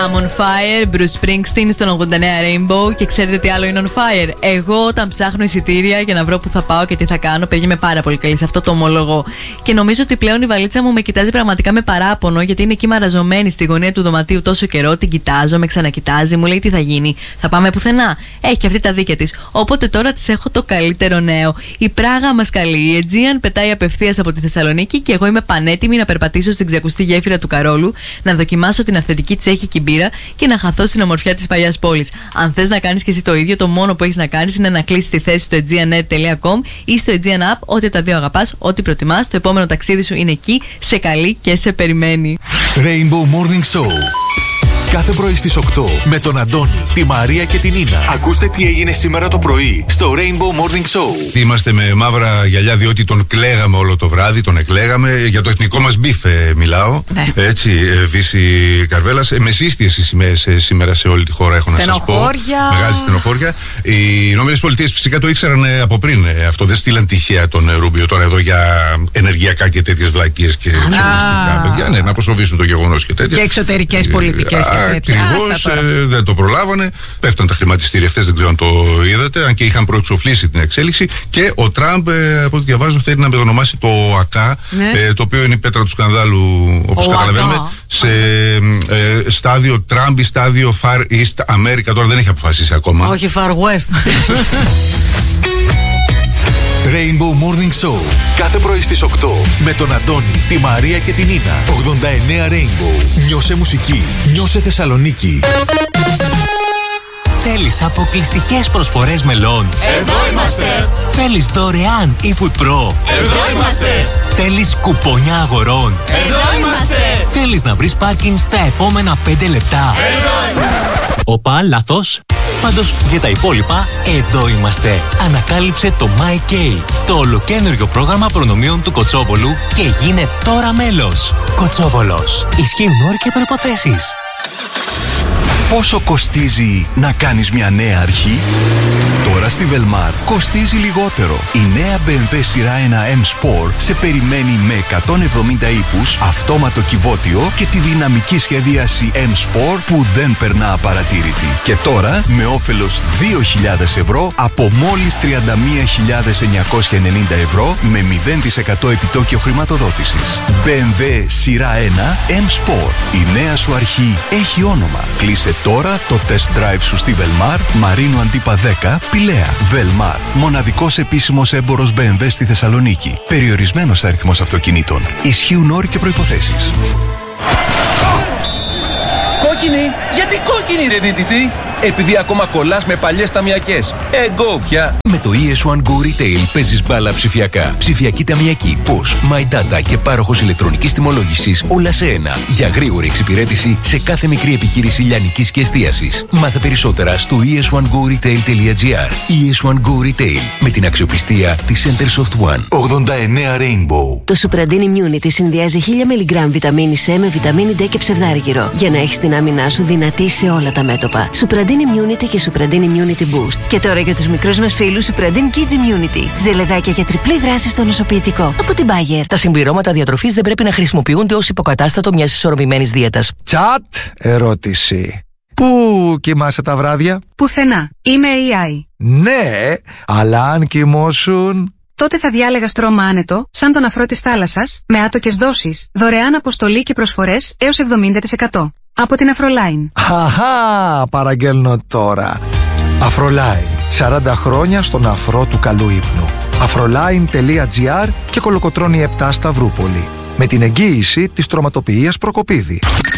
I'm on fire, Bruce Springsteen στον 89 Rainbow. Και ξέρετε τι άλλο είναι on fire? Εγώ όταν ψάχνω εισιτήρια για να βρω που θα πάω και τι θα κάνω, παιδιά, είμαι πάρα πολύ καλή σε αυτό, το ομολογώ. Και νομίζω ότι πλέον η βαλίτσα μου με κοιτάζει πραγματικά με παράπονο, γιατί είναι εκεί μαραζωμένη στη γωνία του δωματίου τόσο καιρό. Την κοιτάζω, με ξανακοιτάζει, μου λέει τι θα γίνει, θα πάμε πουθενά. Έχει και αυτή τα δίκαια της. Οπότε τώρα της έχω το καλύτερο νέο. Η Πράγα μας καλεί. Η Aegean πετάει απευθείας από τη Θεσσαλονίκη και εγώ είμαι πανέτοιμη να περπατήσω στην ξακουστή γέφυρα του Καρόλου, να δοκιμάσω την αυθεντική τσέχικη μπύρα και να χαθώ στην ομορφιά της παλιάς πόλης. Αν θες να κάνεις και εσύ το ίδιο, το μόνο που έχεις να κάνεις είναι να κλείσεις τη θέση στο aegeanet.com ή στο Aegean App, ό,τι από τα δύο αγαπάς, ό,τι προτιμάς. Το επόμενο ταξίδι σου είναι εκεί, σε καλεί και σε περιμένει. Rainbow Morning Show. Κάθε πρωί στις 8 με τον Αντώνη, τη Μαρία και την Νίνα. Ακούστε τι έγινε σήμερα το πρωί στο Rainbow Morning Show. Είμαστε με μαύρα γυαλιά διότι τον κλαίγαμε όλο το βράδυ, τον εκλαίγαμε. Για το εθνικό μας μπιφ μιλάω. Ναι. Έτσι, Βύση Καρβέλας. Με σύστιες οι σημαίες σήμερα σε όλη τη χώρα, έχω να σας πω. Μεγάλη στενοχώρια. Οι Ηνωμένες Πολιτείες φυσικά το ήξεραν από πριν. Αυτό δεν στείλαν τυχαία τον Ρούμπιο τώρα εδώ για ενεργειακά και τέτοιες βλακίες και ψωμιστικά. Παιδιά, ναι, να αποσοβήσουν το γεγονός και τέτοια. Και εξωτερικές πολιτικές. Ακριβώς, δεν το προλάβανε. Πέφτουν τα χρηματιστήρια χθες, δεν ξέρω αν το είδατε. Αν και είχαν προεξοφλήσει την εξέλιξη. Και ο Τραμπ, από ό,τι διαβάζω, θέλει να μετονομάσει το ΑΚΑ, το οποίο είναι η πέτρα του σκανδάλου, όπως καταλαβαίνουμε, σε στάδιο Τραμπ ή στάδιο Far East America. Τώρα δεν έχει αποφασίσει ακόμα. Όχι, Far West. Rainbow Morning Show. Κάθε πρωί στις 8 με τον Αντώνη, τη Μαρία και την Νίνα. 89 Rainbow. Νιώσε μουσική. Νιώσε Θεσσαλονίκη. Θέλεις αποκλειστικές προσφορές μελών? Εδώ είμαστε! Θέλεις δωρεάν eFood Pro? Εδώ είμαστε! Θέλεις κουπόνια αγορών? Εδώ είμαστε! Θέλεις να βρεις πάρκινγκ στα επόμενα 5 λεπτά? Εδώ είμαστε! Οπα, λάθος. Πάντως για τα υπόλοιπα, εδώ είμαστε. Ανακάλυψε το MyK, το ολοκαίνουργιο πρόγραμμα προνομίων του Κοτσόβολου και γίνε τώρα μέλος. Κοτσόβολος. Ισχύουν όροι και προϋποθέσεις. Πόσο κοστίζει να κάνεις μια νέα αρχή? Τώρα στη Velmar κοστίζει λιγότερο. Η νέα BMW σειρά 1 M Sport σε περιμένει με 170 ύπους, αυτόματο κυβότιο και τη δυναμική σχεδίαση M Sport που δεν περνά απαρατήρητη. Και τώρα με όφελος 2.000 ευρώ από μόλις 31.990 ευρώ με 0% επιτόκιο χρηματοδότησης. BMW σειρά 1 M Sport. Η νέα σου αρχή έχει όνομα. Κλείσε τώρα το test drive σου στη Velmar, Μαρίνου Αντίπα 10, Πηλαία. Velmar, μοναδικός επίσημος έμπορος BMW στη Θεσσαλονίκη. Περιορισμένος αριθμός αυτοκινήτων. Ισχύουν όροι και προϋποθέσεις. Κόκκινη! Γιατί κόκκινη ρε δίτητη? Επειδή ακόμα κολλάς με παλιές ταμιακές. Εγώ πια. Με το ES1 Go Retail παίζεις μπάλα ψηφιακά. Ψηφιακή ταμιακή, POS, My Data και πάροχος ηλεκτρονικής τιμολόγησης, όλα σε ένα. Για γρήγορη εξυπηρέτηση σε κάθε μικρή επιχείρηση λιανικής και εστίασης. Μάθε περισσότερα στο es1goretail.gr. ES1 Go Retail, με την αξιοπιστία της Centersoft One. 89 Rainbow. Το Supradin Immunity συνδυάζει 1000 mg βιταμίνη C με βιταμίνη D και ψευδάργυρο για να έχεις την άμυνά σου δυνατή σε όλα τα μέτωπα. Supradin Immunity και Supradin Immunity Boost. Και τώρα για τους μικρούς μας φίλους Supradin Kids Immunity. Ζελεδάκια για τριπλή δράση στο νοσοποιητικό. Από την Bayer. Τα συμπληρώματα διατροφής δεν πρέπει να χρησιμοποιούνται ως υποκατάστατο μιας ισορροπημένης δίαιτας. Τσατ ερώτηση. Πού κοιμάσαι τα βράδια? Πουθενά. Είμαι AI. Ναι, αλλά αν κοιμώσουν... Τότε θα διάλεγα στρώμα άνετο, σαν τον αφρό της θάλασσας, με άτοκες δόσεις, δωρεάν αποστολή και προσφορές έως 70%. Από την Αφρολάιν. Χαχά, παραγγέλνω τώρα. Αφρολάιν. 40 χρόνια στον αφρό του καλού ύπνου. Afroline.gr και Κολοκοτρώνη 7 Σταυρούπολη. Με την εγγύηση της τροματοποιίας Προκοπίδη.